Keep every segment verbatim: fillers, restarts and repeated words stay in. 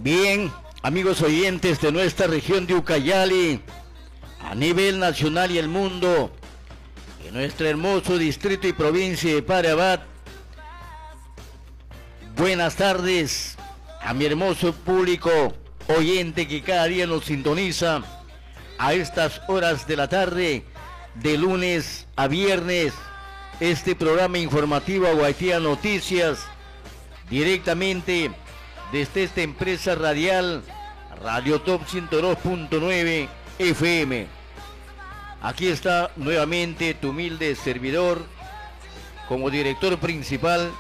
Bien, amigos oyentes de nuestra región de Ucayali, a nivel nacional y el mundo, en nuestro hermoso distrito y provincia de Padre Abad, buenas tardes a mi hermoso público oyente que cada día nos sintoniza a estas horas de la tarde, de lunes a viernes, este programa informativo Aguaitía Noticias, directamente desde esta empresa radial, Radio Top ciento dos punto nueve F M. Aquí está nuevamente tu humilde servidor, como director principal,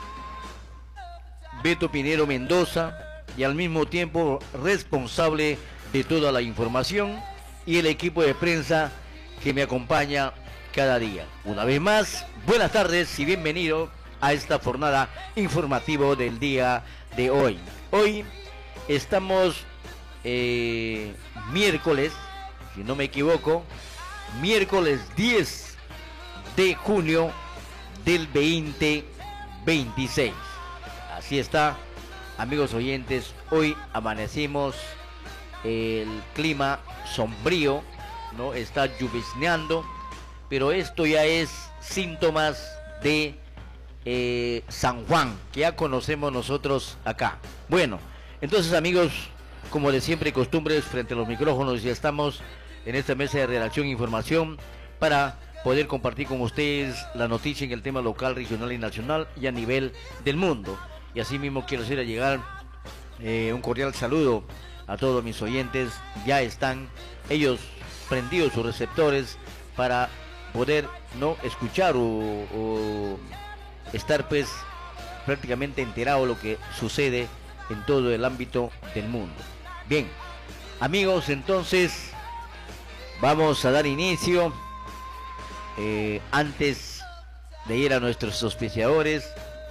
Beto Pinero Mendoza, y al mismo tiempo responsable de toda la información, y el equipo de prensa que me acompaña cada día. Una vez más, buenas tardes y bienvenido a esta jornada informativa del día de hoy. Hoy estamos eh, miércoles, si no me equivoco, miércoles diez de junio del veinte veintiséis. Así está, amigos oyentes, hoy amanecimos, el clima sombrío, ¿no? Está llovizneando, pero esto ya es síntomas de eh, San Juan, que ya conocemos nosotros acá. Bueno, entonces, amigos, como de siempre costumbres, frente a los micrófonos, ya estamos en esta mesa de redacción e información para poder compartir con ustedes la noticia en el tema local, regional y nacional y a nivel del mundo. Y así mismo quiero hacer llegar eh, un cordial saludo a todos mis oyentes. Ya están ellos prendidos sus receptores para poder no escuchar o, o estar pues prácticamente enterado de lo que sucede en todo el ámbito del mundo. Bien, amigos, entonces vamos a dar inicio. Eh, antes de ir a nuestros auspiciadores,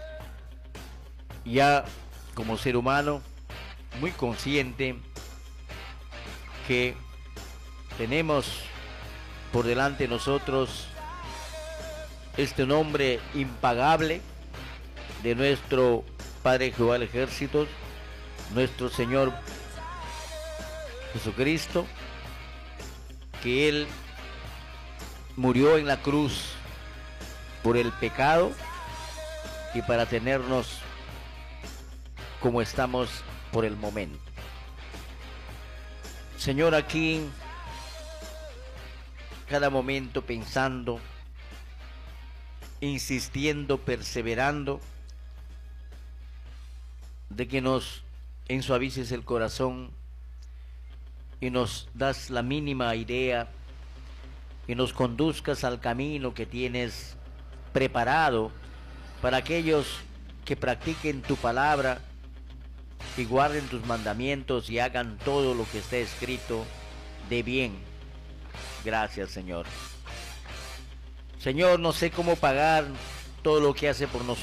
ya como ser humano muy consciente que tenemos por delante nosotros este nombre impagable de nuestro Padre Jehová del Ejército, nuestro Señor Jesucristo, que Él murió en la cruz por el pecado y para tenernos como estamos por el momento. Señor, aquí cada momento pensando, insistiendo, perseverando, de que nos ensuavices el corazón y nos das la mínima idea y nos conduzcas al camino que tienes preparado para aquellos que practiquen tu palabra y guarden tus mandamientos y hagan todo lo que está escrito de bien. Gracias, Señor. Señor, no sé cómo pagar todo lo que hace por nosotros.